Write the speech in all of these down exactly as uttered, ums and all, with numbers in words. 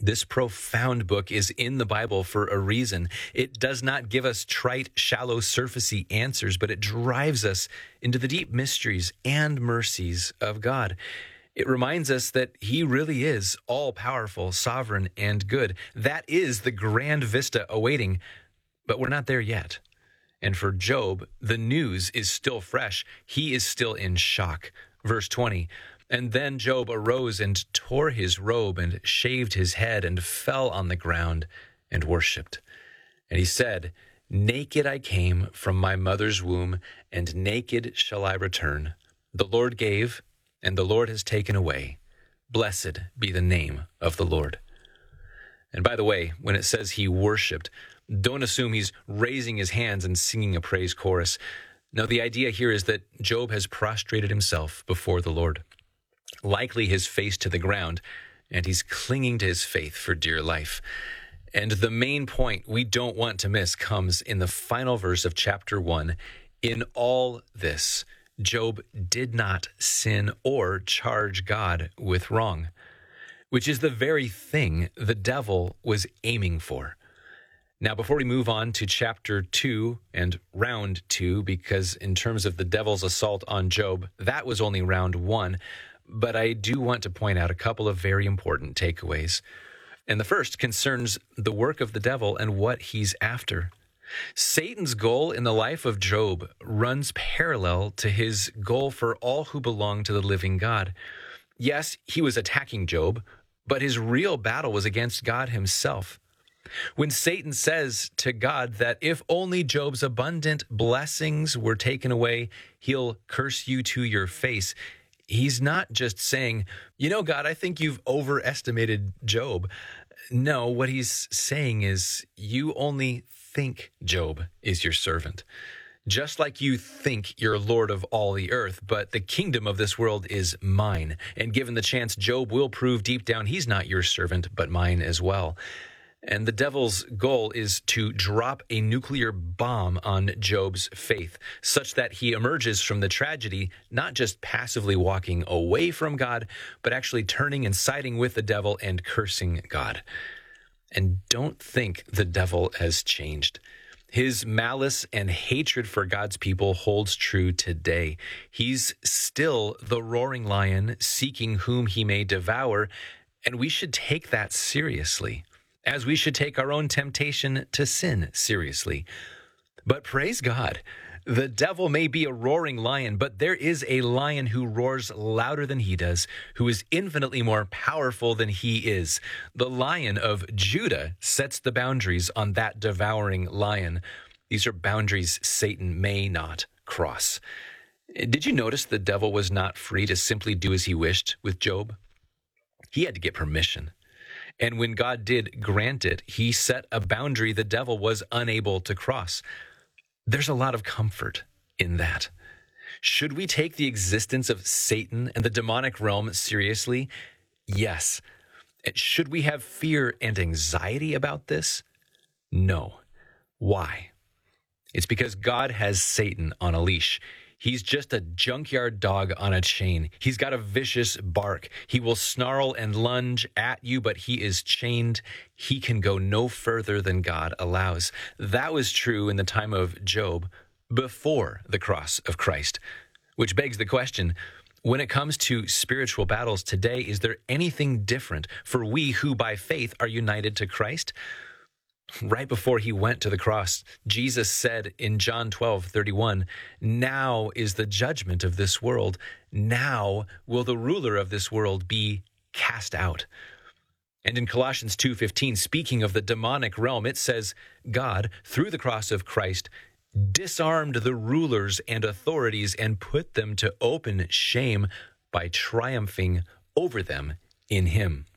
This profound book is in the Bible for a reason. It does not give us trite, shallow, surfacey answers, but it drives us into the deep mysteries and mercies of God. It reminds us that he really is all-powerful, sovereign, and good. That is the grand vista awaiting, but we're not there yet. And for Job, the news is still fresh. He is still in shock. Verse twenty, and then Job arose and tore his robe and shaved his head and fell on the ground and worshipped. And he said, naked I came from my mother's womb, and naked shall I return. The Lord gave, and the Lord has taken away. Blessed be the name of the Lord. And by the way, when it says he worshipped, don't assume he's raising his hands and singing a praise chorus. No, the idea here is that Job has prostrated himself before the Lord, likely his face to the ground, and he's clinging to his faith for dear life. And the main point we don't want to miss comes in the final verse of chapter one. In all this, Job did not sin or charge God with wrong, which is the very thing the devil was aiming for. Now, before we move on to chapter two and round two, because in terms of the devil's assault on Job, that was only round one, but I do want to point out a couple of very important takeaways. And the first concerns the work of the devil and what he's after. Satan's goal in the life of Job runs parallel to his goal for all who belong to the living God. Yes, he was attacking Job, but his real battle was against God himself. When Satan says to God that if only Job's abundant blessings were taken away, he'll curse you to your face, he's not just saying, you know, God, I think you've overestimated Job. No, what he's saying is, you only think Job is your servant. Just like you think you're Lord of all the earth, but the kingdom of this world is mine. And given the chance, Job will prove deep down he's not your servant, but mine as well. And the devil's goal is to drop a nuclear bomb on Job's faith, such that he emerges from the tragedy not just passively walking away from God, but actually turning and siding with the devil and cursing God. And don't think the devil has changed. His malice and hatred for God's people holds true today. He's still the roaring lion seeking whom he may devour, and we should take that seriously, as we should take our own temptation to sin seriously. But praise God, the devil may be a roaring lion, but there is a lion who roars louder than he does, who is infinitely more powerful than he is. The Lion of Judah sets the boundaries on that devouring lion. These are boundaries Satan may not cross. Did you notice the devil was not free to simply do as he wished with Job? He had to get permission. And when God did grant it, he set a boundary the devil was unable to cross. There's a lot of comfort in that. Should we take the existence of Satan and the demonic realm seriously? Yes. Should we have fear and anxiety about this? No. Why? It's because God has Satan on a leash. He's just a junkyard dog on a chain. He's got a vicious bark. He will snarl and lunge at you, but he is chained. He can go no further than God allows. That was true in the time of Job before the cross of Christ, which begs the question, when it comes to spiritual battles today, is there anything different for we who by faith are united to Christ? Right before he went to the cross, Jesus said in John twelve thirty-one, now is the judgment of this world. Now will the ruler of this world be cast out. And in Colossians two fifteen, speaking of the demonic realm, it says, God, through the cross of Christ, disarmed the rulers and authorities and put them to open shame by triumphing over them in him.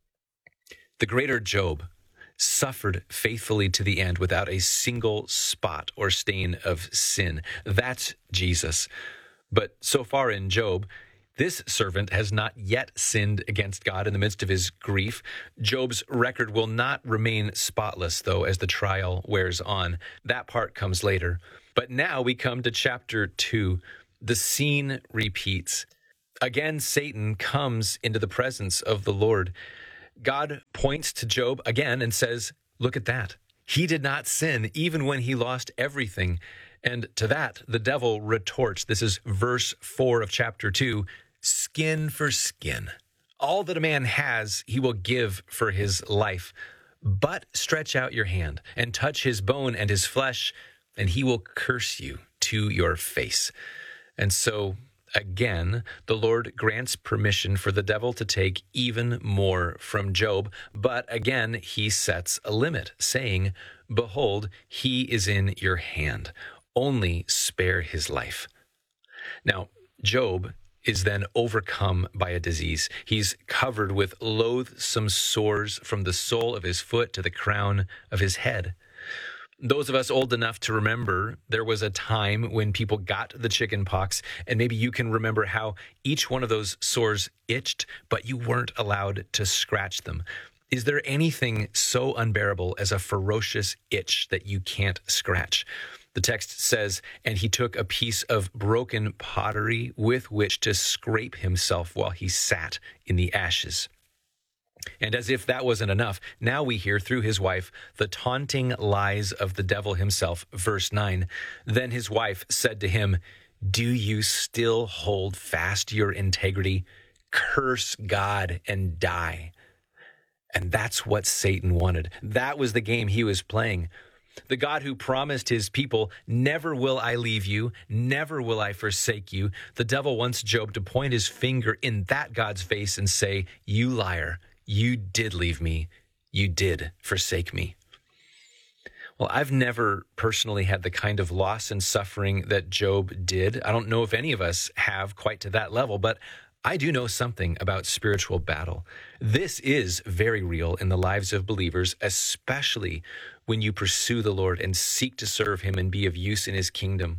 The greater Job suffered faithfully to the end without a single spot or stain of sin. That's Jesus. But so far in Job, this servant has not yet sinned against God in the midst of his grief. Job's record will not remain spotless, though, as the trial wears on. That part comes later. But now we come to chapter two. The scene repeats. Again, Satan comes into the presence of the Lord. God points to Job again and says, look at that. He did not sin even when he lost everything. And to that, the devil retorts. This is verse four of chapter two, skin for skin. All that a man has, he will give for his life. But stretch out your hand and touch his bone and his flesh, and he will curse you to your face. And so, again, the Lord grants permission for the devil to take even more from Job. But again, he sets a limit, saying, behold, he is in your hand. Only spare his life. Now, Job is then overcome by a disease. He's covered with loathsome sores from the sole of his foot to the crown of his head. Those of us old enough to remember, there was a time when people got the chicken pox, and maybe you can remember how each one of those sores itched, but you weren't allowed to scratch them. Is there anything so unbearable as a ferocious itch that you can't scratch? The text says, and he took a piece of broken pottery with which to scrape himself while he sat in the ashes. And as if that wasn't enough, now we hear through his wife the taunting lies of the devil himself. Verse nine, then his wife said to him, do you still hold fast your integrity? Curse God and die. And that's what Satan wanted. That was the game he was playing. The God who promised his people, never will I leave you, never will I forsake you. The devil wants Job to point his finger in that God's face and say, you liar, you did leave me, you did forsake me. Well, I've never personally had the kind of loss and suffering that Job did. I don't know if any of us have quite to that level, but I do know something about spiritual battle. This is very real in the lives of believers, especially when you pursue the Lord and seek to serve him and be of use in his kingdom.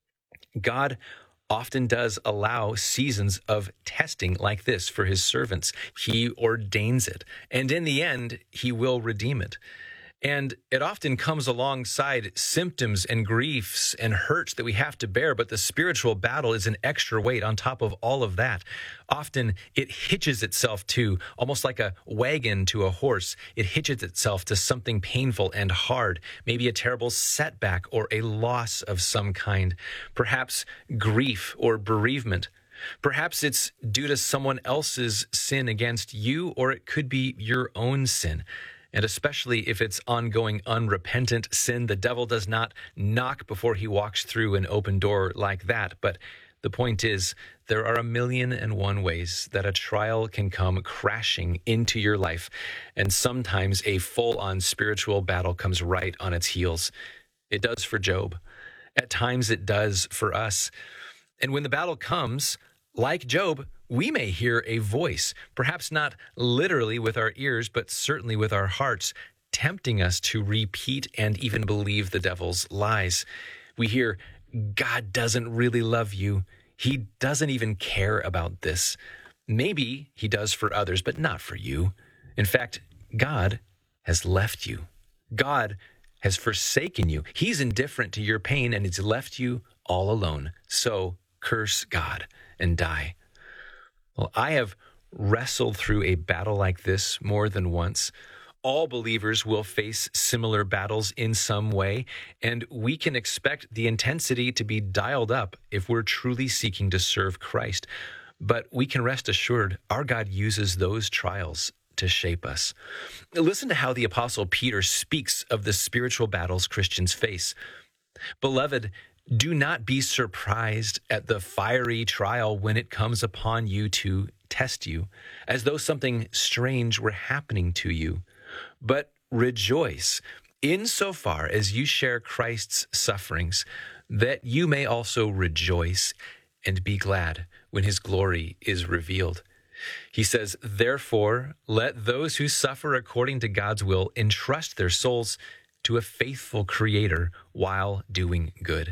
God often does allow seasons of testing like this for his servants. He ordains it, and in the end, he will redeem it. And it often comes alongside symptoms and griefs and hurts that we have to bear, but the spiritual battle is an extra weight on top of all of that. Often it hitches itself to, almost like a wagon to a horse, it hitches itself to something painful and hard, maybe a terrible setback or a loss of some kind, perhaps grief or bereavement. Perhaps it's due to someone else's sin against you, or it could be your own sin. And especially if it's ongoing unrepentant sin, the devil does not knock before he walks through an open door like that. But the point is, there are a million and one ways that a trial can come crashing into your life. And sometimes a full-on spiritual battle comes right on its heels. It does for Job. At times it does for us. And when the battle comes, like Job, we may hear a voice, perhaps not literally with our ears, but certainly with our hearts, tempting us to repeat and even believe the devil's lies. We hear, God doesn't really love you. He doesn't even care about this. Maybe he does for others, but not for you. In fact, God has left you. God has forsaken you. He's indifferent to your pain, and he's left you all alone. So curse God and die. Well, I have wrestled through a battle like this more than once. All believers will face similar battles in some way, and we can expect the intensity to be dialed up if we're truly seeking to serve Christ. But we can rest assured our God uses those trials to shape us. Listen to how the Apostle Peter speaks of the spiritual battles Christians face. Beloved, do not be surprised at the fiery trial when it comes upon you to test you, as though something strange were happening to you. But rejoice insofar as you share Christ's sufferings, that you may also rejoice and be glad when his glory is revealed. He says, therefore, let those who suffer according to God's will entrust their souls to a faithful Creator while doing good.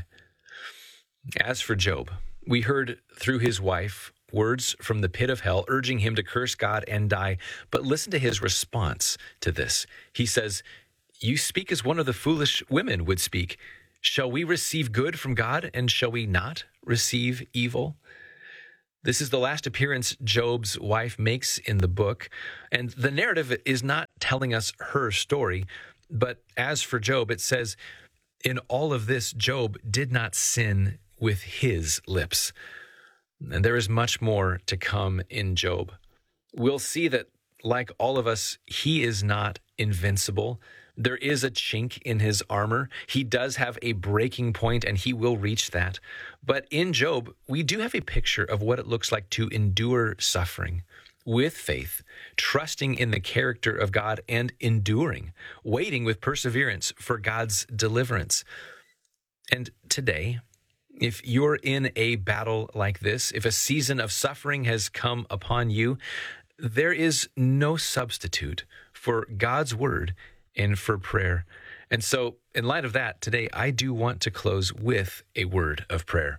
As for Job, we heard through his wife words from the pit of hell urging him to curse God and die. But listen to his response to this. He says, you speak as one of the foolish women would speak. Shall we receive good from God, and shall we not receive evil? This is the last appearance Job's wife makes in the book, and the narrative is not telling us her story, but as for Job, it says, in all of this, Job did not sin with his lips. And there is much more to come in Job. We'll see that, like all of us, he is not invincible. There is a chink in his armor. He does have a breaking point, and he will reach that. But in Job, we do have a picture of what it looks like to endure suffering with faith, trusting in the character of God and enduring, waiting with perseverance for God's deliverance. And today, if you're in a battle like this, if a season of suffering has come upon you, there is no substitute for God's word and for prayer. And so, in light of that, today I do want to close with a word of prayer.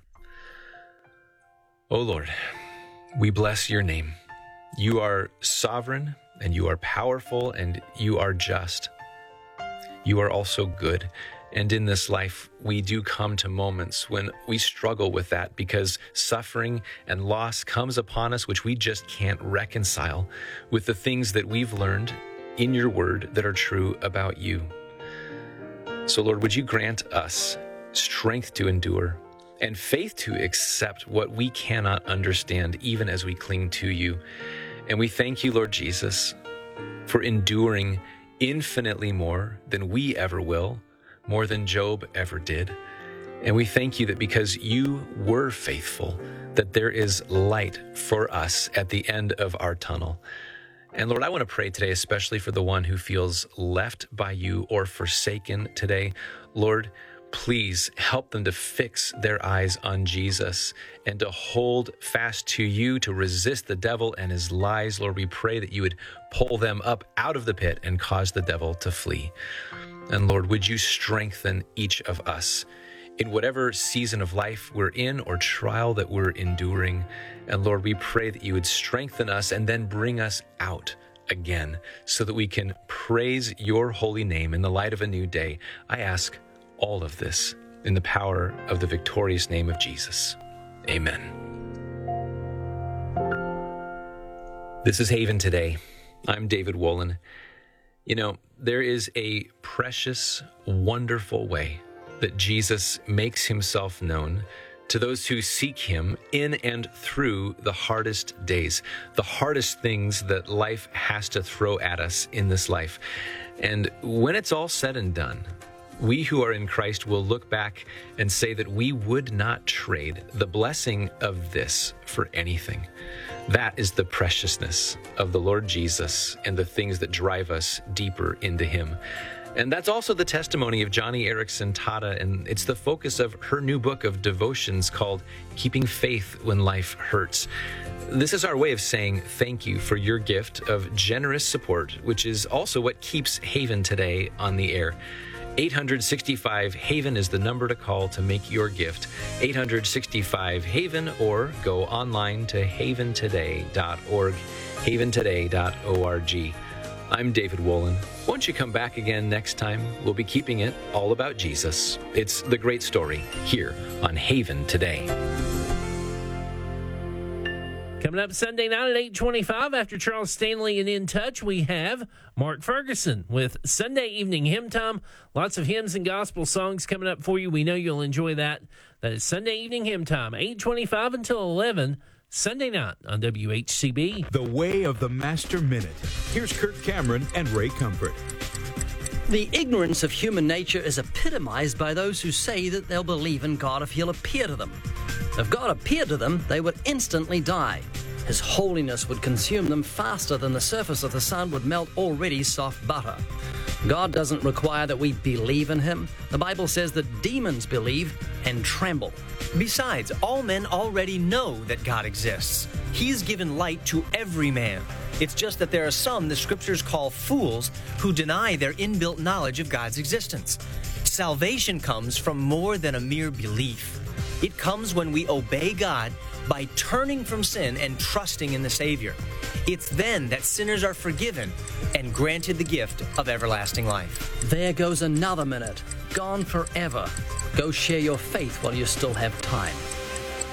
Oh Lord, we bless your name. You are sovereign, and you are powerful, and you are just. You are also good. And in this life, we do come to moments when we struggle with that because suffering and loss comes upon us, which we just can't reconcile with the things that we've learned in your word that are true about you. So Lord, would you grant us strength to endure and faith to accept what we cannot understand, even as we cling to you. And we thank you, Lord Jesus, for enduring infinitely more than we ever will, more than Job ever did. And we thank you that because you were faithful, that there is light for us at the end of our tunnel. And Lord, I want to pray today, especially for the one who feels left by you or forsaken today. Lord, please help them to fix their eyes on Jesus and to hold fast to you, to resist the devil and his lies. Lord, we pray that you would pull them up out of the pit and cause the devil to flee. And Lord, would you strengthen each of us in whatever season of life we're in or trial that we're enduring. And Lord, we pray that you would strengthen us and then bring us out again so that we can praise your holy name in the light of a new day. I ask all of this in the power of the victorious name of Jesus. Amen. This is Haven Today. I'm David Wolin. You know, there is a precious, wonderful way that Jesus makes himself known to those who seek him in and through the hardest days, the hardest things that life has to throw at us in this life. And when it's all said and done, we who are in Christ will look back and say that we would not trade the blessing of this for anything. That is the preciousness of the Lord Jesus and the things that drive us deeper into him. And that's also the testimony of Johnny Erickson Tata, and it's the focus of her new book of devotions called Keeping Faith When Life Hurts. This is our way of saying thank you for your gift of generous support, which is also what keeps Haven Today on the air. eight hundred sixty-five HAVEN is the number to call to make your gift. eight hundred sixty-five HAVEN, or go online to haven today dot org, haven today dot org. I'm David Wolin. Won't you come back again next time? We'll be keeping it all about Jesus. It's the great story here on Haven Today. Coming up Sunday night at eight twenty-five, after Charles Stanley and In Touch, we have Mark Ferguson with Sunday Evening Hymn Time. Lots of hymns and gospel songs coming up for you. We know you'll enjoy that. That is Sunday Evening Hymn Time, eight twenty-five until eleven, Sunday night on W H C B. The Way of the Master Minute. Here's Kirk Cameron and Ray Comfort. The ignorance of human nature is epitomized by those who say that they'll believe in God if he'll appear to them. If God appeared to them, they would instantly die. His holiness would consume them faster than the surface of the sun would melt already soft butter. God doesn't require that we believe in him. The Bible says that demons believe and tremble. Besides, all men already know that God exists. He's given light to every man. It's just that there are some the scriptures call fools who deny their inbuilt knowledge of God's existence. Salvation comes from more than a mere belief. It comes when we obey God by turning from sin and trusting in the Savior. It's then that sinners are forgiven and granted the gift of everlasting life. There goes another minute, gone forever. Go share your faith while you still have time.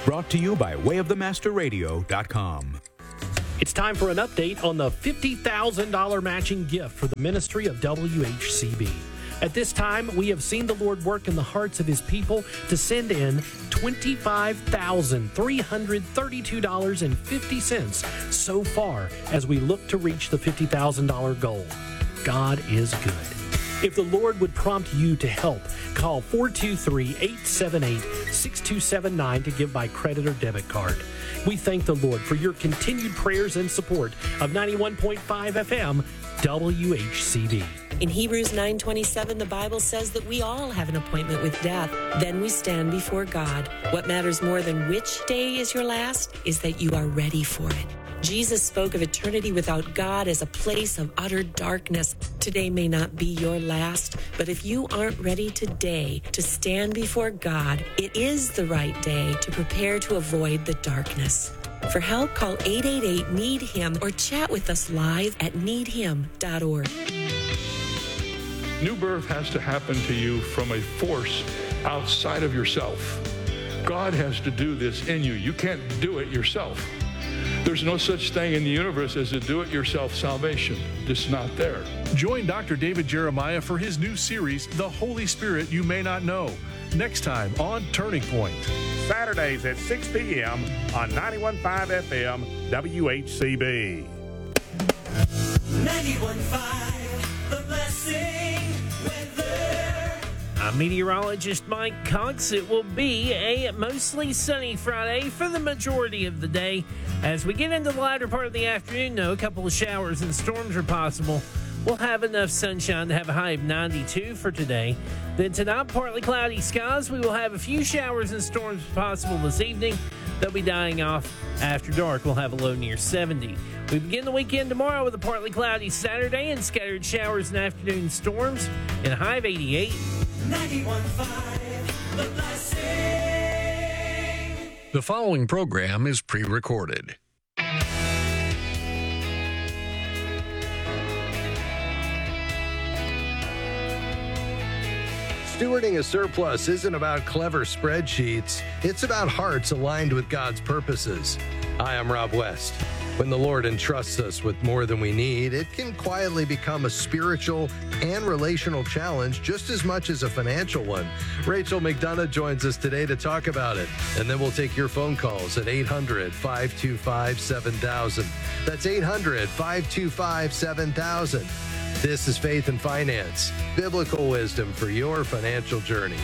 Brought to you by way of the master radio dot com. It's time for an update on the fifty thousand dollars matching gift for the ministry of W H C B. At this time, we have seen the Lord work in the hearts of his people to send in twenty-five thousand three hundred thirty-two dollars and fifty cents so far as we look to reach the fifty thousand dollars goal. God is good. If the Lord would prompt you to help, call four two three, eight seven eight, six two seven nine to give by credit or debit card. We thank the Lord for your continued prayers and support of ninety-one point five F M W H C B. In Hebrews nine twenty-seven, the Bible says that we all have an appointment with death. Then we stand before God. What matters more than which day is your last is that you are ready for it. Jesus spoke of eternity without God as a place of utter darkness. Today may not be your last, but if you aren't ready today to stand before God, it is the right day to prepare to avoid the darkness. For help, call eight eight eight, need him or chat with us live at need him dot org. New birth has to happen to you from a force outside of yourself. God has to do this in you. You can't do it yourself. There's no such thing in the universe as a do-it-yourself salvation. It's not there. Join Doctor David Jeremiah for his new series, The Holy Spirit You May Not Know, next time on Turning Point. Saturdays at six p.m. on ninety-one point five F M W H C B. ninety-one point five, The Blessing Weather. I'm meteorologist Mike Cox. It will be a mostly sunny Friday for the majority of the day. As we get into the latter part of the afternoon, though, a couple of showers and storms are possible. We'll have enough sunshine to have a high of ninety-two for today. Then tonight, partly cloudy skies. We will have a few showers and storms possible this evening. They'll be dying off after dark. We'll have a low near seventy. We begin the weekend tomorrow with a partly cloudy Saturday and scattered showers and afternoon storms and a high of eighty-eight. ninety-one point five, The Blessing. The following program is pre-recorded. Stewarding a surplus isn't about clever spreadsheets. It's about hearts aligned with God's purposes. Hi, I'm Rob West. When the Lord entrusts us with more than we need, it can quietly become a spiritual and relational challenge just as much as a financial one. Rachel McDonough joins us today to talk about it. And then we'll take your phone calls at eight hundred, five two five, seven thousand. That's eight hundred, five two five, seven thousand. This is Faith and Finance, biblical wisdom for your financial journey.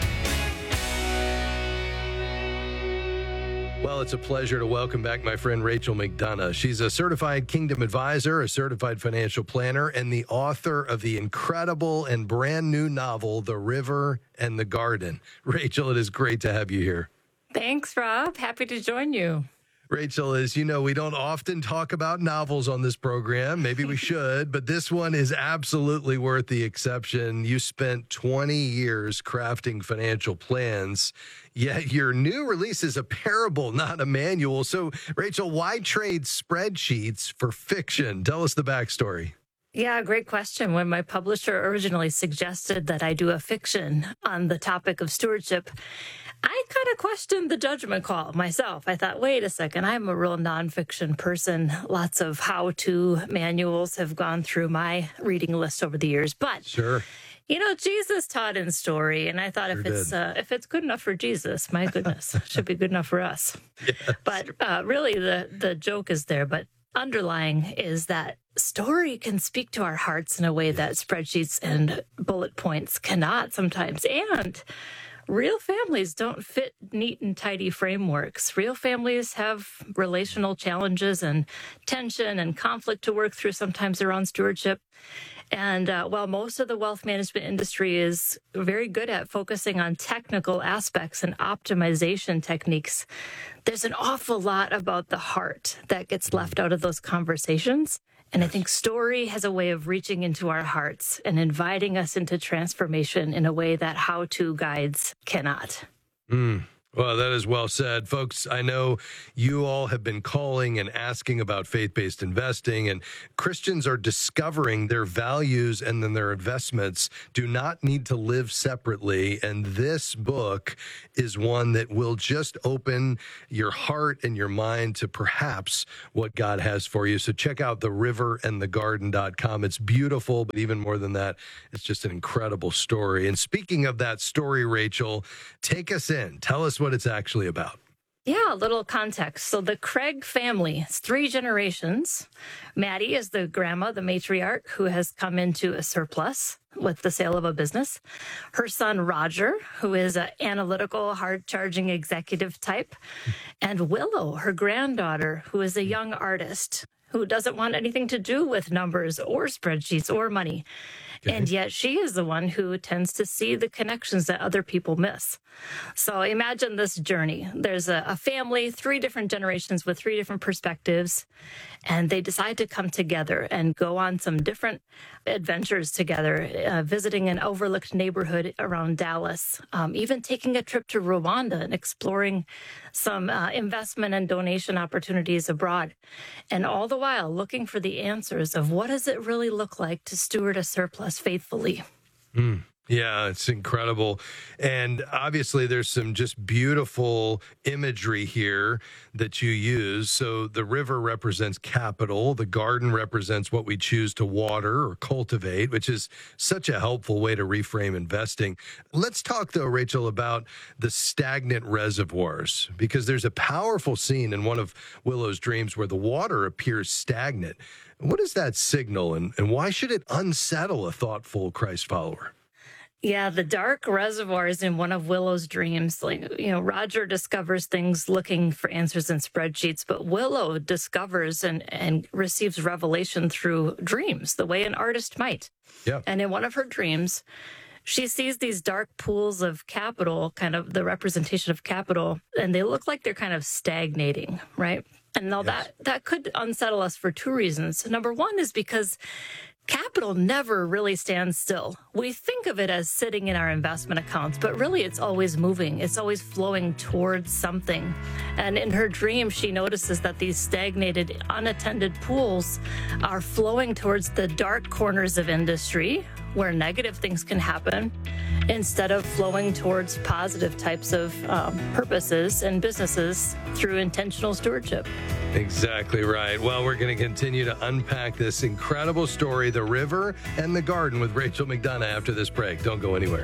Well, it's a pleasure to welcome back my friend Rachel McDonough. She's a certified Kingdom advisor, a certified financial planner, and the author of the incredible and brand new novel, The River and the Garden. Rachel, it is great to have you here. Thanks, Rob. Happy to join you. Rachel, as you know, we don't often talk about novels on this program. Maybe we should, but this one is absolutely worth the exception. You spent twenty years crafting financial plans, yet your new release is a parable, not a manual. So, Rachel, why trade spreadsheets for fiction? Tell us the backstory. Yeah, great question. When my publisher originally suggested that I do a fiction on the topic of stewardship, I kind of questioned the judgment call myself. I thought, wait a second, I'm a real nonfiction person. Lots of how-to manuals have gone through my reading list over the years. But, sure. you know, Jesus taught in story, and I thought sure if it's uh, if it's good enough for Jesus, my goodness, it should be good enough for us. Yes. But uh, really, the, the joke is there. But underlying is that story can speak to our hearts in a way yes. that spreadsheets and bullet points cannot sometimes. And real families don't fit neat and tidy frameworks. Real families have relational challenges and tension and conflict to work through sometimes around stewardship. And uh, while most of the wealth management industry is very good at focusing on technical aspects and optimization techniques, there's an awful lot about the heart that gets left out of those conversations. And I think story has a way of reaching into our hearts and inviting us into transformation in a way that how-to guides cannot. Mm. Well, that is well said. Folks, I know you all have been calling and asking about faith-based investing, and Christians are discovering their values and then their investments do not need to live separately. And this book is one that will just open your heart and your mind to perhaps what God has for you. So check out the river and the garden dot com. It's beautiful, but even more than that, it's just an incredible story. And speaking of that story, Rachel, take us in. Tell us what it's actually about. Yeah, a little context. So the Craig family, it's three generations. Maddie is the grandma, the matriarch, who has come into a surplus with the sale of a business. Her son, Roger, who is an analytical, hard-charging executive type. And Willow, her granddaughter, who is a young artist who doesn't want anything to do with numbers or spreadsheets or money. Okay. And yet she is the one who tends to see the connections that other people miss. So imagine this journey. There's a, a family, three different generations with three different perspectives, and they decide to come together and go on some different adventures together, uh, visiting an overlooked neighborhood around Dallas, um, even taking a trip to Rwanda and exploring some uh, investment and donation opportunities abroad. And all the while looking for the answers of what does it really look like to steward a surplus faithfully. Mm. Yeah, it's incredible. And obviously there's some just beautiful imagery here that you use. So the river represents capital. The garden represents what we choose to water or cultivate, which is such a helpful way to reframe investing. Let's talk, though, Rachel, about the stagnant reservoirs, because there's a powerful scene in one of Willow's dreams where the water appears stagnant. What does that signal, and, and why should it unsettle a thoughtful Christ follower? Yeah, the dark reservoirs in one of Willow's dreams. Like, you know, Roger discovers things looking for answers in spreadsheets, but Willow discovers and, and receives revelation through dreams, the way an artist might. Yeah. And in one of her dreams, she sees these dark pools of capital, kind of the representation of capital, and they look like they're kind of stagnating, right? And now yes. that, that could unsettle us for two reasons. Number one is because capital never really stands still. We think of it as sitting in our investment accounts, but really it's always moving. It's always flowing towards something. And in her dream, she notices that these stagnated, unattended pools are flowing towards the dark corners of industry where negative things can happen instead of flowing towards positive types of um, purposes and businesses through intentional stewardship. Exactly right. Well, we're going to continue to unpack this incredible story, The River and the Garden, with Rachel McDonough after this break. Don't go anywhere.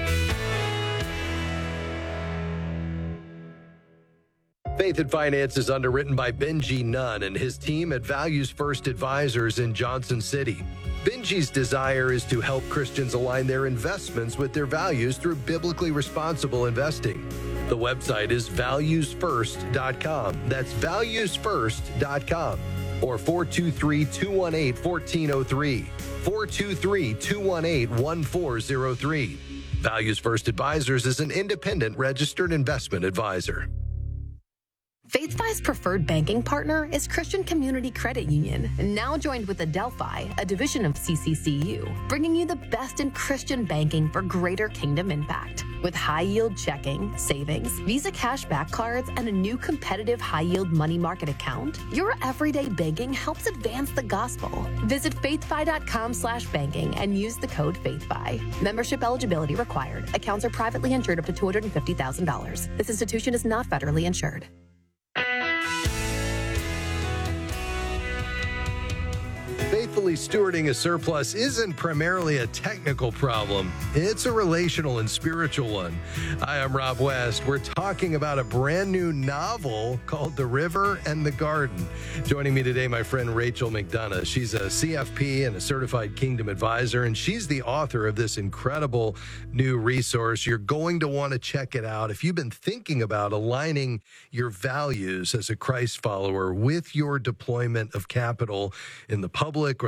Faith and Finance is underwritten by Benji Nunn and his team at Values First Advisors in Johnson City. Benji's desire is to help Christians align their investments with their values through biblically responsible investing. The website is values first dot com. That's values first dot com. Or four two three, two one eight, one four zero three. four two three, two one eight, one four zero three. Values First Advisors is an independent registered investment advisor. FaithFi's preferred banking partner is Christian Community Credit Union, now joined with Adelphi, a division of C C C U, bringing you the best in Christian banking for greater kingdom impact. With high-yield checking, savings, Visa cashback cards, and a new competitive high-yield money market account, your everyday banking helps advance the gospel. Visit faithfi.com slash banking and use the code FaithFi. Membership eligibility required. Accounts are privately insured up to two hundred fifty thousand dollars. This institution is not federally insured. Faithfully stewarding a surplus isn't primarily a technical problem. It's a relational and spiritual one. Hi, I'm Rob West. We're talking about a brand new novel called The River and the Garden. Joining me today, my friend Rachel McDonough. She's a C F P and a certified Kingdom advisor, and she's the author of this incredible new resource. You're going to want to check it out. If you've been thinking about aligning your values as a Christ follower with your deployment of capital in the public or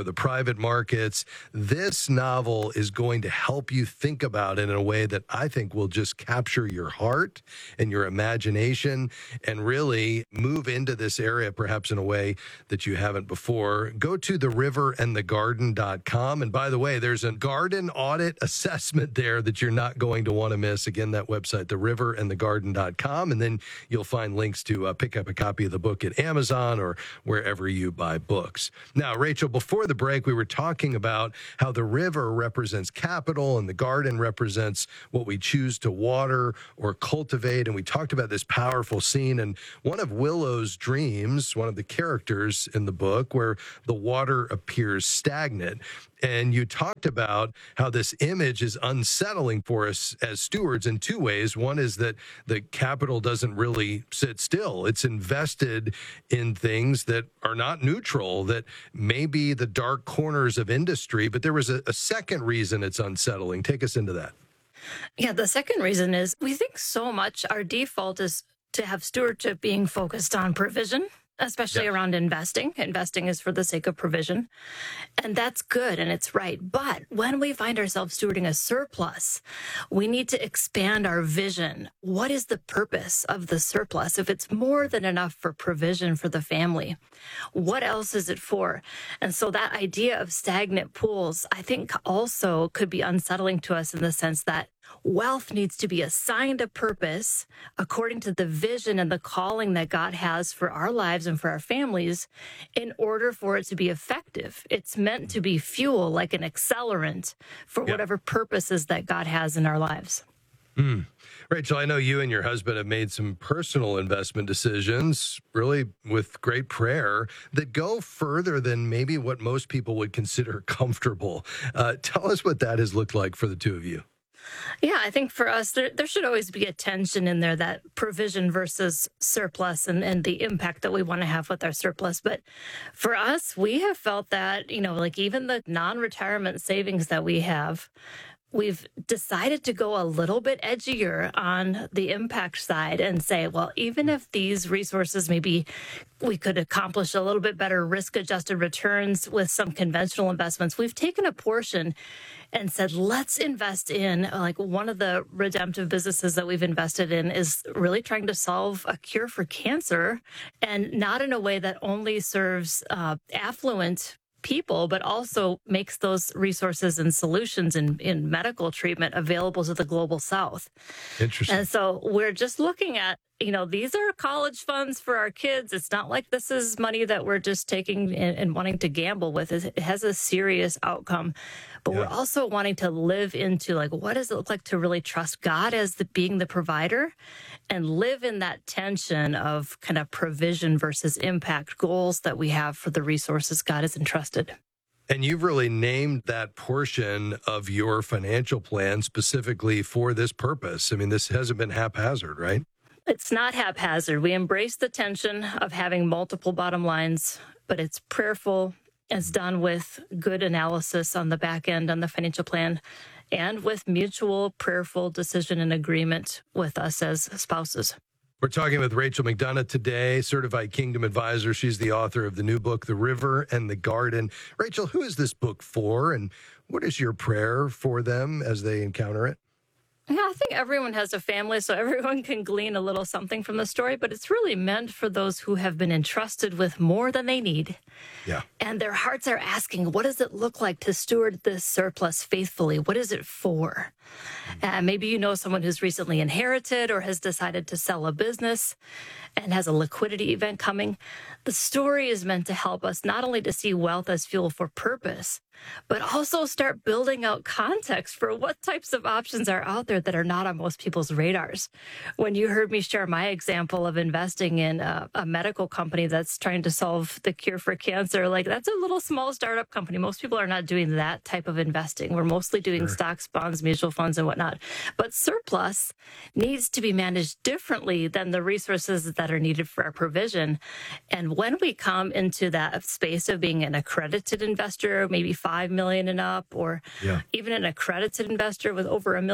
or the private markets. This novel is going to help you think about it in a way that I think will just capture your heart and your imagination and really move into this area perhaps in a way that you haven't before. Go to the river and the garden dot com. And by the way, there's a garden audit assessment there that you're not going to want to miss. Again, that website, the river and the garden dot com. And then you'll find links to uh, pick up a copy of the book at Amazon or wherever you buy books. Now, Rachel, before the break, we were talking about how the river represents capital and the garden represents what we choose to water or cultivate. And we talked about this powerful scene. And one of Willow's dreams, one of the characters in the book, where the water appears stagnant. And you talked about how this image is unsettling for us as stewards in two ways. One is that the capital doesn't really sit still. It's invested in things that are not neutral, that may be the dark corners of industry. But there was a, a second reason it's unsettling. Take us into that. Yeah, the second reason is we think so much our default is to have stewardship being focused on provision, especially yeah. around investing. Investing is for the sake of provision. And that's good and it's right. But when we find ourselves stewarding a surplus, we need to expand our vision. What is the purpose of the surplus? If it's more than enough for provision for the family, what else is it for? And so that idea of stagnant pools, I think also could be unsettling to us in the sense that wealth needs to be assigned a purpose according to the vision and the calling that God has for our lives and for our families in order for it to be effective. It's meant to be fuel, like an accelerant for yeah. whatever purposes that God has in our lives. Mm. Rachel, I know you and your husband have made some personal investment decisions, really with great prayer, that go further than maybe what most people would consider comfortable. Uh, tell us what that has looked like for the two of you. Yeah, I think for us, there, there should always be a tension in there, that provision versus surplus and, and the impact that we want to have with our surplus. But for us, we have felt that, you know, like even the non-retirement savings that we have, we've decided to go a little bit edgier on the impact side and say, well, even if these resources, maybe we could accomplish a little bit better risk-adjusted returns with some conventional investments, we've taken a portion and said, let's invest in, like one of the redemptive businesses that we've invested in is really trying to solve a cure for cancer, and not in a way that only serves uh, affluent people, but also makes those resources and solutions in, in medical treatment available to the global south. Interesting. And so we're just looking at, you know, these are college funds for our kids. It's not like this is money that we're just taking and, and wanting to gamble with. It has a serious outcome. But yeah. we're also wanting to live into, like, what does it look like to really trust God as the, being the provider, and live in that tension of kind of provision versus impact goals that we have for the resources God has entrusted. And you've really named that portion of your financial plan specifically for this purpose. I mean, this hasn't been haphazard, right? It's not haphazard. We embrace the tension of having multiple bottom lines, but it's prayerful. It's done with good analysis on the back end on the financial plan, and with mutual prayerful decision and agreement with us as spouses. We're talking with Rachel McDonough today, certified Kingdom advisor. She's the author of the new book, The River and the Garden. Rachel, who is this book for, and what is your prayer for them as they encounter it? Yeah, I think everyone has a family, so everyone can glean a little something from the story, but it's really meant for those who have been entrusted with more than they need. Yeah. And their hearts are asking, what does it look like to steward this surplus faithfully? What is it for? Uh, maybe you know someone who's recently inherited or has decided to sell a business and has a liquidity event coming. The story is meant to help us not only to see wealth as fuel for purpose, but also start building out context for what types of options are out there that are not on most people's radars. When you heard me share my example of investing in a, a medical company that's trying to solve the cure for cancer, like that's a little small startup company. Most people are not doing that type of investing. We're mostly doing sure. stocks, bonds, mutual funds, and whatnot. But surplus needs to be managed differently than the resources that are needed for our provision. And when we come into that space of being an accredited investor, maybe five million and up, or yeah. even an accredited investor with over a million, if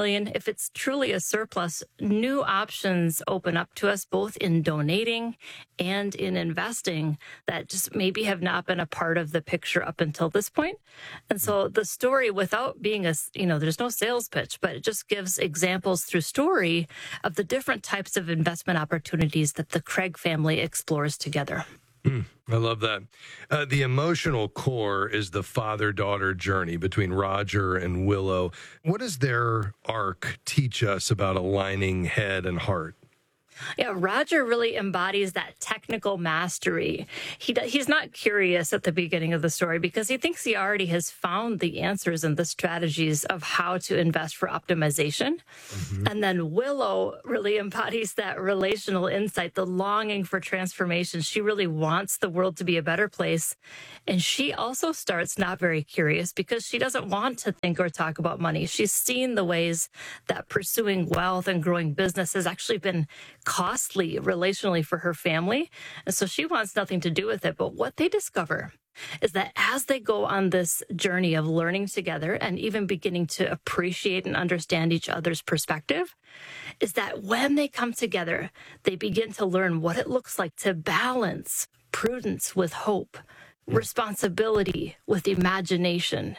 if it's truly a surplus, new options open up to us both in donating and in investing that just maybe have not been a part of the picture up until this point. And so the story, without being a, you know, there's no sales pitch, but it just gives examples through story of the different types of investment opportunities that the Craig family explores together. Mm, I love that. Uh, the emotional core is the father-daughter journey between Roger and Willow. What does their arc teach us about aligning head and heart? Yeah, Roger really embodies that technical mastery. He he's not curious at the beginning of the story because he thinks he already has found the answers and the strategies of how to invest for optimization. Mm-hmm. And then Willow really embodies that relational insight, the longing for transformation. She really wants the world to be a better place. And she also starts not very curious because she doesn't want to think or talk about money. She's seen the ways that pursuing wealth and growing business has actually been costly relationally for her family. And so she wants nothing to do with it. But what they discover is that as they go on this journey of learning together and even beginning to appreciate and understand each other's perspective, is that when they come together, they begin to learn what it looks like to balance prudence with hope, responsibility with imagination,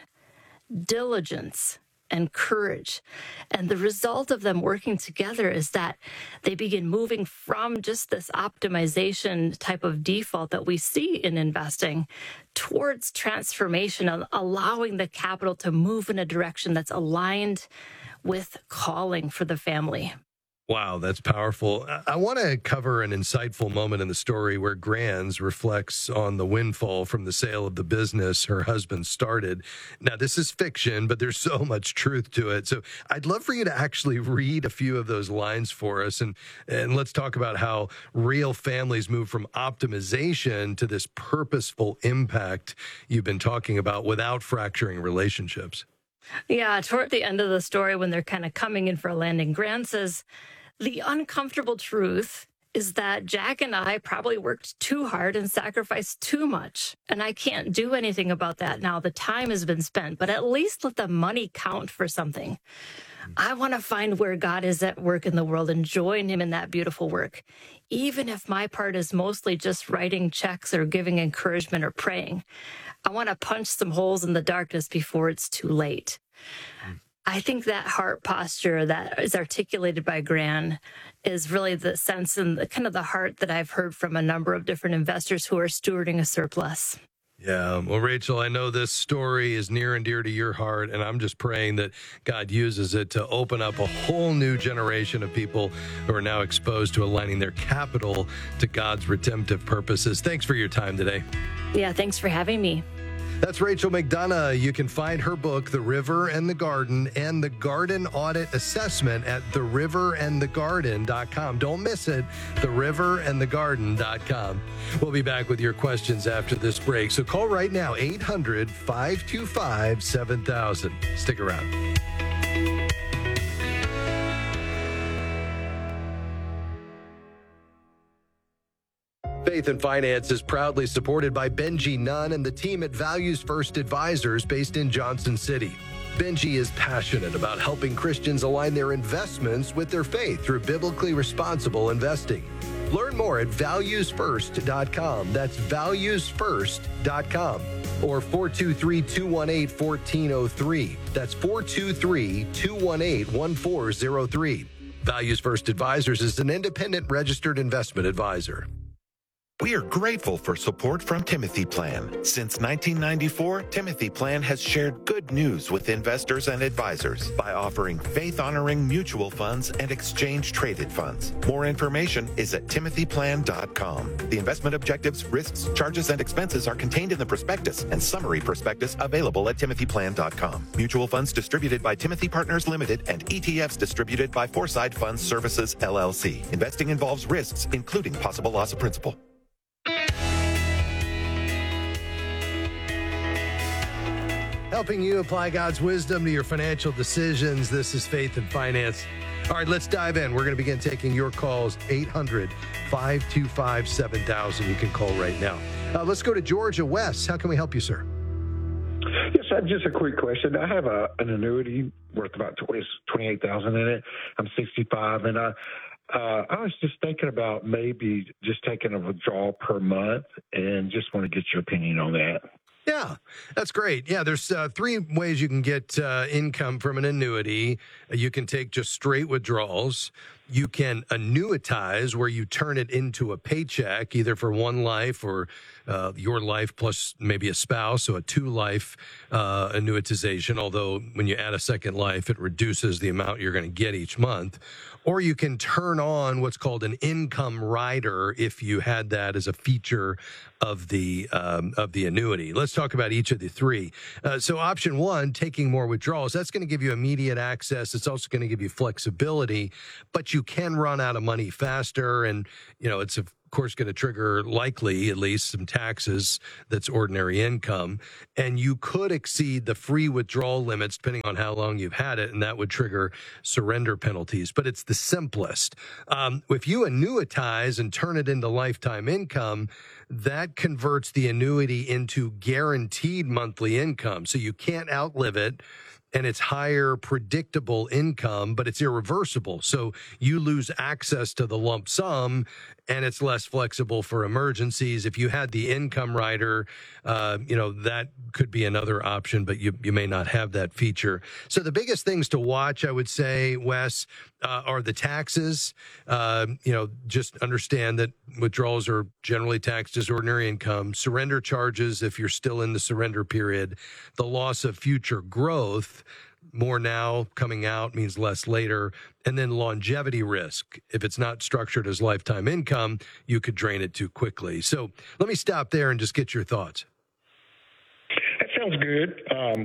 diligence and courage. And the result of them working together is that they begin moving from just this optimization type of default that we see in investing towards transformation, of allowing the capital to move in a direction that's aligned with calling for the family. Wow, that's powerful. I want to cover an insightful moment in the story where Granz reflects on the windfall from the sale of the business her husband started. Now, this is fiction, but there's so much truth to it. So I'd love for you to actually read a few of those lines for us. And, and let's talk about how real families move from optimization to this purposeful impact you've been talking about without fracturing relationships. Yeah, toward the end of the story, when they're kind of coming in for a landing, Grant says, the uncomfortable truth is that Jack and I probably worked too hard and sacrificed too much. And I can't do anything about that now. The time has been spent, but at least let the money count for something. I want to find where God is at work in the world and join him in that beautiful work, even if my part is mostly just writing checks or giving encouragement or praying. I want to punch some holes in the darkness before it's too late. I think that heart posture that is articulated by Gran is really the sense and the kind of the heart that I've heard from a number of different investors who are stewarding a surplus. Yeah. Well, Rachel, I know this story is near and dear to your heart, and I'm just praying that God uses it to open up a whole new generation of people who are now exposed to aligning their capital to God's redemptive purposes. Thanks for your time today. Yeah, thanks for having me. That's Rachel McDonough. You can find her book, The River and the Garden, and the Garden Audit Assessment at the river and the garden dot com. Don't miss it, the river and the garden dot com. We'll be back with your questions after this break. So call right now, eight hundred, five two five, seven thousand. Stick around. Faith and Finance is proudly supported by Benji Nunn and the team at Values First Advisors based in Johnson City. Benji is passionate about helping Christians align their investments with their faith through biblically responsible investing. Learn more at values first dot com. That's values first dot com. Or four two three, two one eight, one four zero three. That's four two three, two one eight, one four zero three. Values First Advisors is an independent registered investment advisor. We are grateful for support from Timothy Plan. Since nineteen ninety-four, Timothy Plan has shared good news with investors and advisors by offering faith-honoring mutual funds and exchange-traded funds. More information is at timothy plan dot com. The investment objectives, risks, charges, and expenses are contained in the prospectus and summary prospectus available at timothy plan dot com. Mutual funds distributed by Timothy Partners Limited and E T Fs distributed by Foreside Funds Services, L L C. Investing involves risks, including possible loss of principal. Helping you apply God's wisdom to your financial decisions. This is Faith and Finance. All right, let's dive in. We're going to begin taking your calls, eight hundred, five two five, seven thousand. You can call right now. Uh, let's go to Georgia. Wes, how can we help you, sir? Yes, I have just a quick question. I have a, an annuity worth about twenty-eight thousand dollars in it. I'm sixty-five, and I uh, I was just thinking about maybe just taking a withdrawal per month, and just want to get your opinion on that. Yeah, that's great. Yeah, there's uh, three ways you can get uh, income from an annuity. You can take just straight withdrawals. You can annuitize, where you turn it into a paycheck, either for one life or uh, your life plus maybe a spouse, so a two-life uh, annuitization, although when you add a second life, it reduces the amount you're going to get each month. Or you can turn on what's called an income rider if you had that as a feature of the um, of the annuity. Let's talk about each of the three. Uh, so option one, taking more withdrawals, that's going to give you immediate access. It's also going to give you flexibility, but you can run out of money faster. And, you know, it's of course going to trigger likely at least some taxes. That's ordinary income. And you could exceed the free withdrawal limits depending on how long you've had it. And that would trigger surrender penalties. But it's the simplest. Um, if you annuitize and turn it into lifetime income, that converts the annuity into guaranteed monthly income. So you can't outlive it. And it's higher predictable income, but it's irreversible. So you lose access to the lump sum, and it's less flexible for emergencies. If you had the income rider, uh, you know, that could be another option, but you, you may not have that feature. So the biggest things to watch, I would say, Wes, uh, are the taxes. Uh, you know, just understand that withdrawals are generally taxed as ordinary income. Surrender charges, if you're still in the surrender period. The loss of future growth, more now coming out means less later. And then longevity risk. If it's not structured as lifetime income, you could drain it too quickly. So let me stop there and just get your thoughts. That sounds good. Um,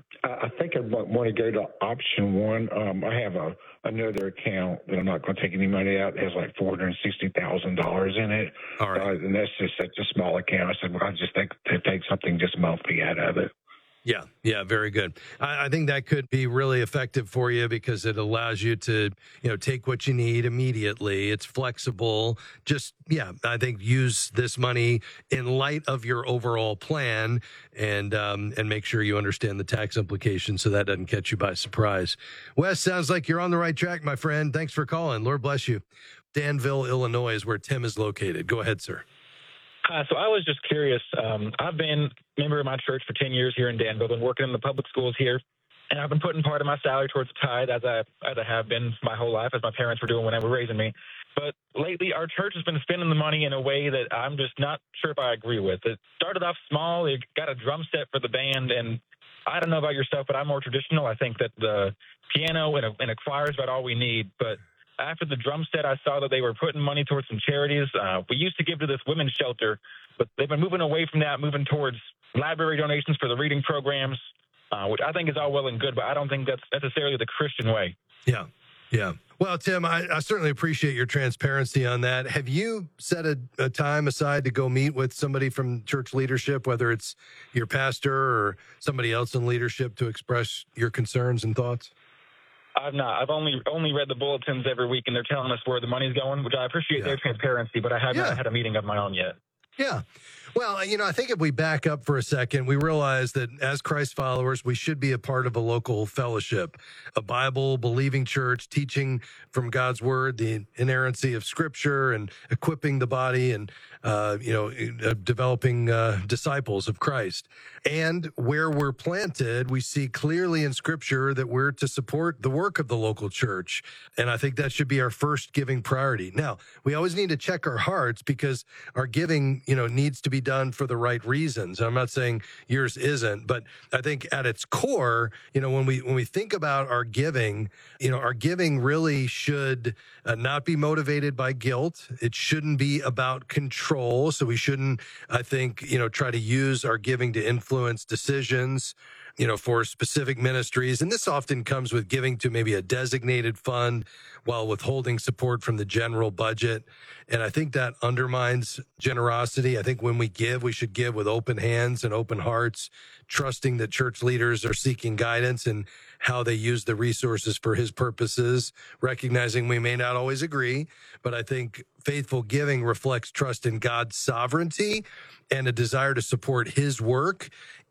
I think I want to go to option one. Um, I have a another account that I'm not going to take any money out. It has like four hundred sixty thousand dollars in it. All right. Uh, and that's just such a small account. I said, well, I just think to take something just monthly out of it. Yeah, yeah, very good. I, I think that could be really effective for you because it allows you to, you know, take what you need immediately. It's flexible. Just, yeah, I think use this money in light of your overall plan and um, and make sure you understand the tax implications so that doesn't catch you by surprise. Wes, sounds like you're on the right track, my friend. Thanks for calling. Lord bless you. Danville, Illinois is where Tim is located. Go ahead, sir. Hi, so I was just curious. Um, I've been a member of my church for ten years here in Danville, been working in the public schools here, and I've been putting part of my salary towards the tithe as I as I have been my whole life, as my parents were doing when they were raising me. But lately, our church has been spending the money in a way that I'm just not sure if I agree with. It started off small. It got a drum set for the band, and I don't know about yourself, but I'm more traditional. I think that the piano and a, and a choir is about all we need, but after the drum set, I saw that they were putting money towards some charities. Uh, we used to give to this women's shelter, but they've been moving away from that, moving towards library donations for the reading programs, uh, which I think is all well and good, but I don't think that's necessarily the Christian way. Yeah, yeah. Well, Tim, I, I certainly appreciate your transparency on that. Have you set a, a time aside to go meet with somebody from church leadership, whether it's your pastor or somebody else in leadership, to express your concerns and thoughts? I've not. I've only only read the bulletins every week, and they're telling us where the money's going, which I appreciate yeah. their transparency, but I haven't yeah. had a meeting of my own yet. Yeah. Well, you know, I think if we back up for a second, we realize that as Christ followers, we should be a part of a local fellowship, a Bible-believing church, teaching from God's word, the inerrancy of Scripture, and equipping the body and, uh, you know, uh, developing uh, disciples of Christ. And where we're planted, we see clearly in Scripture that we're to support the work of the local church. And I think that should be our first giving priority. Now, we always need to check our hearts because our giving, you know, needs to be done for the right reasons. I'm not saying yours isn't, but I think at its core, you know, when we when we think about our giving, you know, our giving really should uh, not be motivated by guilt. It shouldn't be about control. So we shouldn't, I think, you know, try to use our giving to influence decisions, you know, for specific ministries. And this often comes with giving to maybe a designated fund while withholding support from the general budget. And I think that undermines generosity. I think when we give, we should give with open hands and open hearts, trusting that church leaders are seeking guidance in how they use the resources for his purposes, recognizing we may not always agree, but I think faithful giving reflects trust in God's sovereignty and a desire to support his work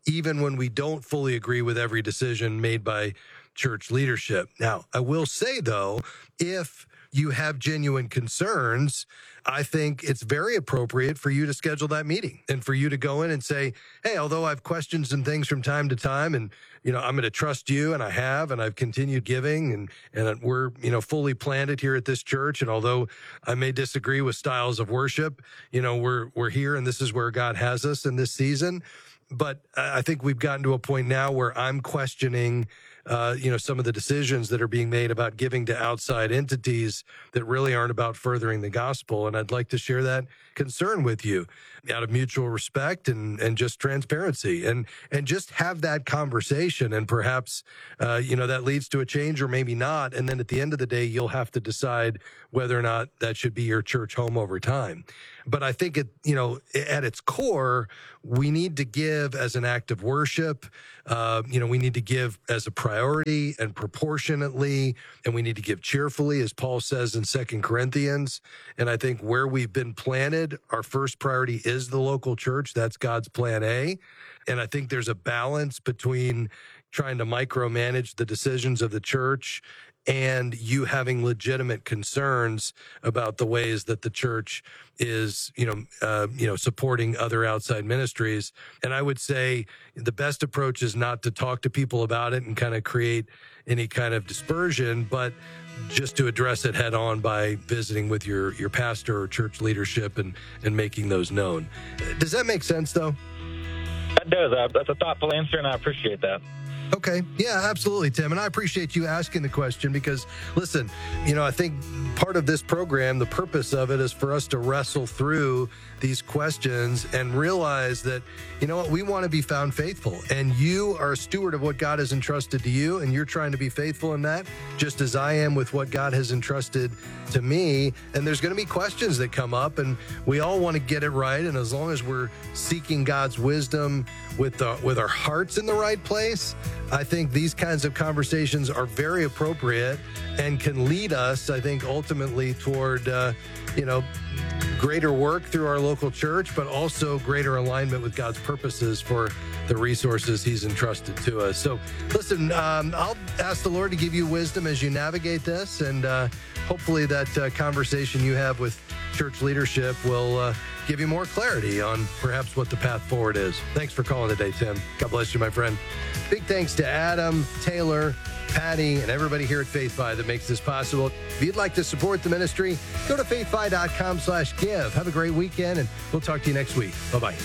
even when we don't fully agree with every decision made by church leadership. Now, I will say, though, if you have genuine concerns, I think it's very appropriate for you to schedule that meeting and for you to go in and say, hey, although I've questioned some things from time to time, and, you know, I'm going to trust you, and I have, and I've continued giving, and, and we're, you know, fully planted here at this church. And although I may disagree with styles of worship, you know, we're, we're here, and this is where God has us in this season. But I think we've gotten to a point now where I'm questioning Uh, you know, some of the decisions that are being made about giving to outside entities that really aren't about furthering the gospel. And I'd like to share that concern with you out of mutual respect and, and just transparency, and, and just have that conversation. And perhaps, uh, you know, that leads to a change or maybe not. And then at the end of the day, you'll have to decide whether or not that should be your church home over time. But I think it, you know, at its core, we need to give as an act of worship. Uh, you know, we need to give as a priority and proportionately, and we need to give cheerfully, as Paul says in Second Corinthians. And I think where we've been planted, our first priority is the local church. That's God's plan A. And I think there's a balance between trying to micromanage the decisions of the church and you having legitimate concerns about the ways that the church is, you know, uh, you know, supporting other outside ministries. And I would say the best approach is not to talk to people about it and kind of create any kind of dispersion, but just to address it head on by visiting with your, your pastor or church leadership and, and making those known. Does that make sense, though? That does. Uh, that's a thoughtful answer, and I appreciate that. Okay. Yeah, absolutely, Tim. And I appreciate you asking the question because, listen, you know, I think part of this program, the purpose of it is for us to wrestle through these questions and realize that, you know what, we want to be found faithful. And you are a steward of what God has entrusted to you, and you're trying to be faithful in that, just as I am with what God has entrusted to me. And there's going to be questions that come up, and we all want to get it right. And as long as we're seeking God's wisdom with the, with our hearts in the right place, I think these kinds of conversations are very appropriate and can lead us, I think, ultimately toward, uh, you know, greater work through our local church, but also greater alignment with God's purposes for the resources he's entrusted to us. So listen, um, I'll ask the Lord to give you wisdom as you navigate this, and uh, hopefully that uh, conversation you have with church leadership will uh, give you more clarity on perhaps what the path forward is. Thanks for calling today, Tim. God bless you, my friend. Big thanks to Adam, Taylor, Patty, and everybody here at FaithFi that makes this possible. If you'd like to support the ministry, go to faithfi.com slash give. Have a great weekend, and we'll talk to you next week. Bye-bye.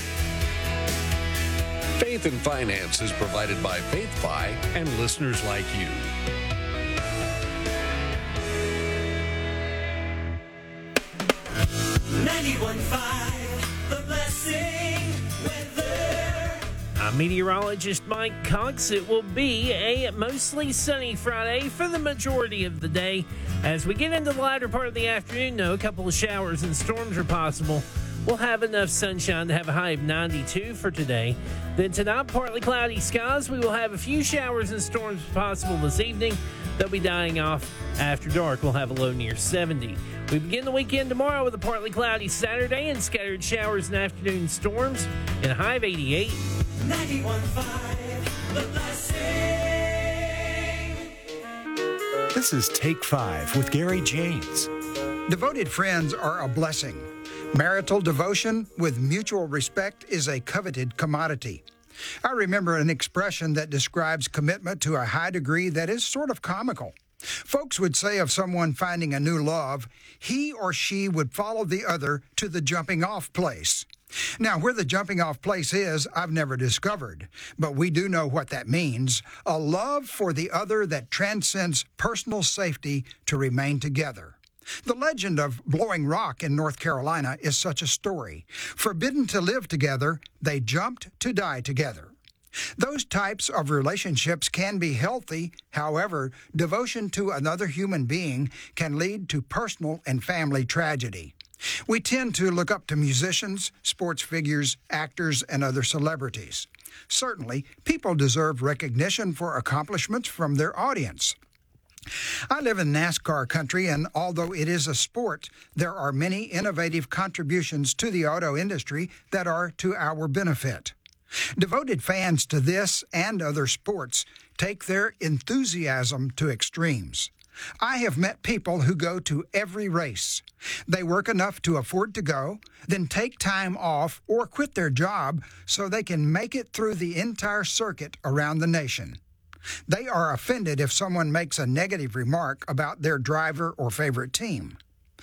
Faith and Finance is provided by FaithFi and listeners like you. ninety-one point five, The Blessing Weather. I'm meteorologist Mike Cox. It will be a mostly sunny Friday for the majority of the day. As we get into the latter part of the afternoon, though, a couple of showers and storms are possible. We'll have enough sunshine to have a high of ninety-two for today. Then tonight, partly cloudy skies. We will have a few showers and storms possible this evening. They'll be dying off after dark. We'll have a low near seventy. We begin the weekend tomorrow with a partly cloudy Saturday and scattered showers and afternoon storms and a high of eighty-eight. ninety-one point five, The Blessing. This is Take Five with Gary James. Devoted friends are a blessing. Marital devotion with mutual respect is a coveted commodity. I remember an expression that describes commitment to a high degree that is sort of comical. Folks would say of someone finding a new love, he or she would follow the other to the jumping off place. Now, where the jumping off place is, I've never discovered, but we do know what that means, a love for the other that transcends personal safety to remain together. The legend of Blowing Rock in North Carolina is such a story. Forbidden to live together, they jumped to die together. Those types of relationships can be healthy. However, devotion to another human being can lead to personal and family tragedy. We tend to look up to musicians, sports figures, actors, and other celebrities. Certainly, people deserve recognition for accomplishments from their audience. I live in NASCAR country, and although it is a sport, there are many innovative contributions to the auto industry that are to our benefit. Devoted fans to this and other sports take their enthusiasm to extremes. I have met people who go to every race. They work enough to afford to go, then take time off or quit their job so they can make it through the entire circuit around the nation. They are offended if someone makes a negative remark about their driver or favorite team.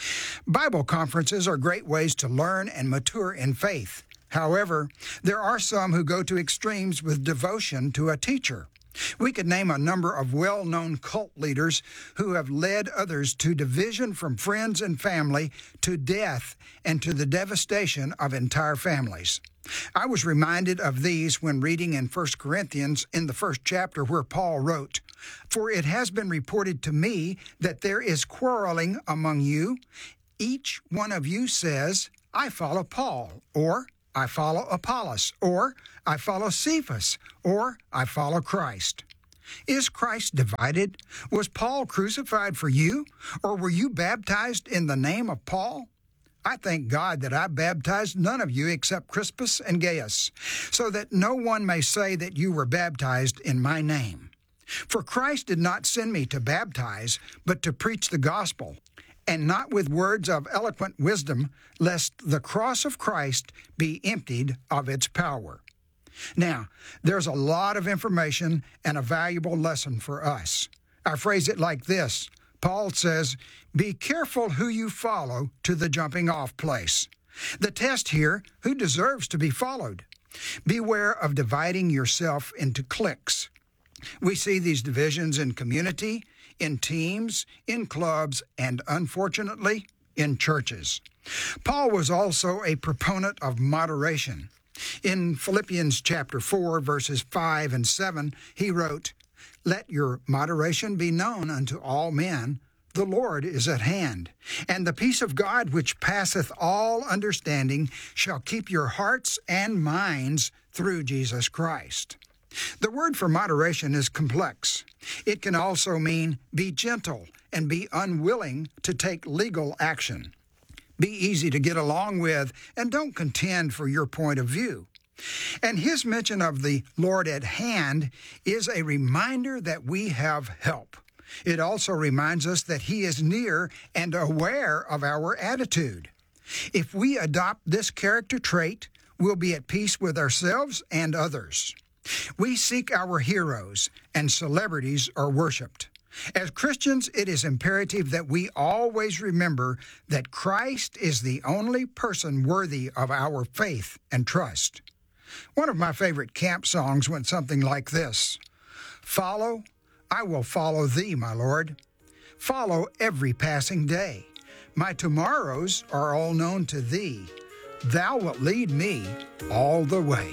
Bible conferences are great ways to learn and mature in faith. However, there are some who go to extremes with devotion to a teacher. We could name a number of well-known cult leaders who have led others to division from friends and family, to death, and to the devastation of entire families. I was reminded of these when reading in First Corinthians in the first chapter, where Paul wrote, "For it has been reported to me that there is quarreling among you. Each one of you says, 'I follow Paul,' or 'I follow Apollos,' or 'I follow Cephas,' or 'I follow Christ.' Is Christ divided? Was Paul crucified for you? Or were you baptized in the name of Paul? I thank God that I baptized none of you except Crispus and Gaius, so that no one may say that you were baptized in my name. For Christ did not send me to baptize, but to preach the gospel, and not with words of eloquent wisdom, lest the cross of Christ be emptied of its power." Now, there's a lot of information and a valuable lesson for us. I phrase it like this. Paul says, "Be careful who you follow to the jumping off place." The test here, who deserves to be followed? Beware of dividing yourself into cliques. We see these divisions in community, in teams, in clubs, and unfortunately, in churches. Paul was also a proponent of moderation. In Philippians chapter four, verses five and seven, he wrote, "Let your moderation be known unto all men. The Lord is at hand. And the peace of God, which passeth all understanding, shall keep your hearts and minds through Jesus Christ." The word for moderation is complex. It can also mean be gentle and be unwilling to take legal action. Be easy to get along with and don't contend for your point of view. And his mention of the Lord at hand is a reminder that we have help. It also reminds us that he is near and aware of our attitude. If we adopt this character trait, we'll be at peace with ourselves and others. We seek our heroes, and celebrities are worshipped. As Christians, it is imperative that we always remember that Christ is the only person worthy of our faith and trust. One of my favorite camp songs went something like this: "Follow, I will follow thee, my Lord. Follow every passing day. My tomorrows are all known to thee. Thou wilt lead me all the way."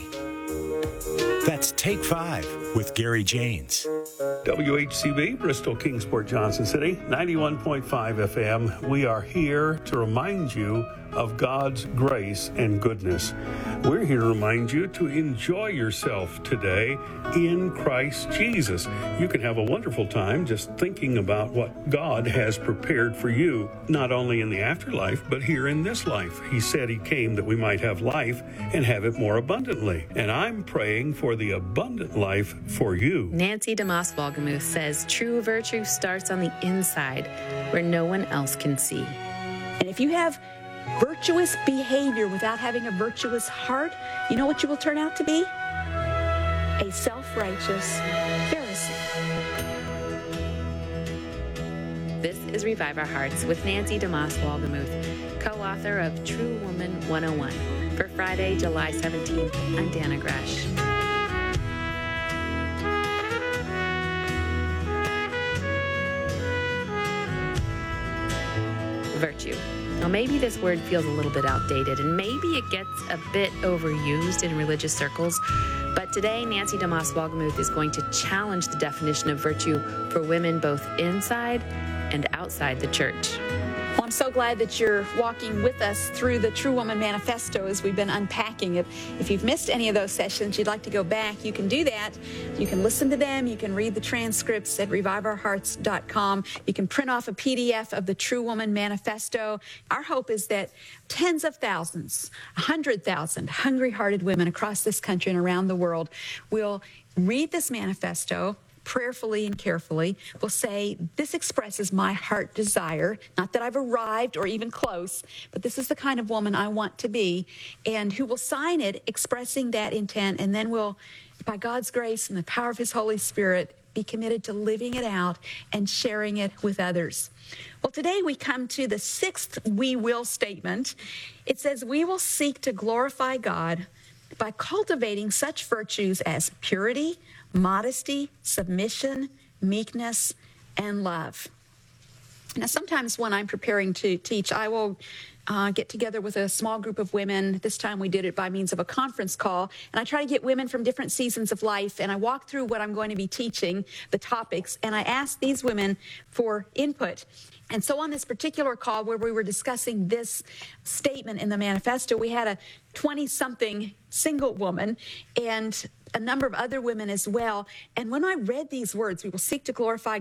That's Take Five with Gary Janes. W H C B, Bristol, Kingsport, Johnson City, ninety-one point five F M. We are here to remind you of God's grace and goodness. We're here to remind you to enjoy yourself today in Christ Jesus. You can have a wonderful time just thinking about what God has prepared for you, not only in the afterlife, but here in this life. He said he came that we might have life and have it more abundantly. And I'm praying for the abundant life for you. Nancy DeMoss Wolgemuth says true virtue starts on the inside where no one else can see. And if you have virtuous behavior without having a virtuous heart, you know what you will turn out to be? A self-righteous Pharisee. This is Revive Our Hearts with Nancy DeMoss Wolgemuth, co-author of True Woman one oh one. For Friday, July seventeenth, I'm Dana Gresh. Virtue. Now, maybe this word feels a little bit outdated, and maybe it gets a bit overused in religious circles, but today Nancy DeMoss Wolgemuth is going to challenge the definition of virtue for women both inside and outside the church. Well, I'm so glad that you're walking with us through the True Woman Manifesto as we've been unpacking it. If you've missed any of those sessions, you'd like to go back, you can do that. You can listen to them. You can read the transcripts at revive our hearts dot com. You can print off a P D F of the True Woman Manifesto. Our hope is that tens of thousands, one hundred thousand hungry-hearted women across this country and around the world will read this manifesto prayerfully and carefully, will say, this expresses my heart desire, not that I've arrived or even close, but this is the kind of woman I want to be, and who will sign it expressing that intent, and then will, by God's grace and the power of his Holy Spirit, be committed to living it out and sharing it with others. Well, today we come to the sixth we will statement. It says, we will seek to glorify God by cultivating such virtues as purity, modesty, submission, meekness, and love. Now, sometimes when I'm preparing to teach, I will uh, get together with a small group of women. This time we did it by means of a conference call, and I try to get women from different seasons of life, and I walk through what I'm going to be teaching, the topics, and I ask these women for input. And so on this particular call where we were discussing this statement in the manifesto, we had a twenty-something single woman and a number of other women as well. And when I read these words, we will seek to glorify